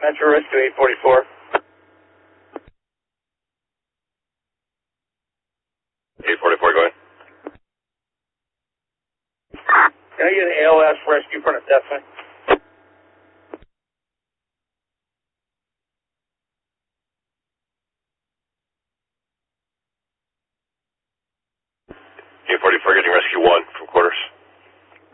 Metro Rescue 844. 844, go ahead. Can I get an ALS rescue for an assessment? Getting rescue 1 from quarters.